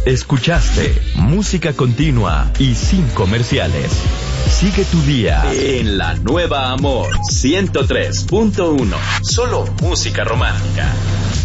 Escuchaste música continua y sin comerciales. Sigue tu día en la nueva Amor 103.1. Solo música romántica.